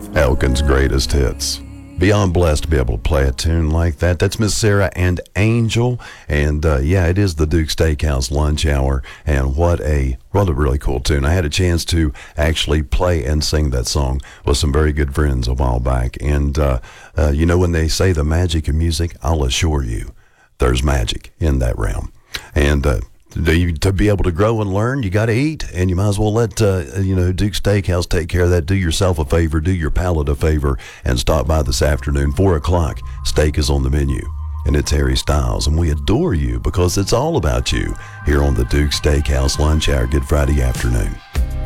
Elkin's greatest hits. Beyond blessed to be able to play a tune like that. That's Miss Sarah and Angel. And yeah, it is the Duke Steakhouse lunch hour. And what a really cool tune. I had a chance to actually play and sing that song with some very good friends a while back. And you know, when they say the magic of music, I'll assure you there's magic in that realm. And to be able to grow and learn, you got to eat, and you might as well let Duke Steakhouse take care of that. Do yourself a favor, do your palate a favor, and stop by this afternoon. 4 o'clock, steak is on the menu, and it's Harry Styles, and we adore you because it's all about you here on the Duke Steakhouse lunch hour. Good Friday afternoon.